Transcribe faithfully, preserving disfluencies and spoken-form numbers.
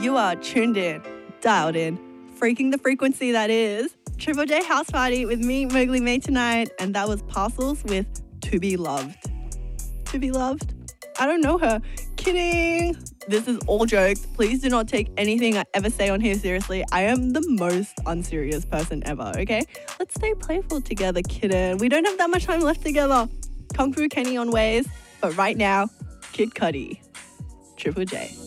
You are tuned in, dialed in, freaking the frequency that is Triple J House Party with me, Mowgli May, tonight. And that was Parcels with To Be Loved. To Be Loved? I don't know her. Kidding. This is all jokes. Please do not take anything I ever say on here seriously. I am the most unserious person ever, okay? Let's stay playful together, kiddo. We don't have that much time left together. Kung Fu Kenny on Ways. But right now, Kid Cudi. Triple J.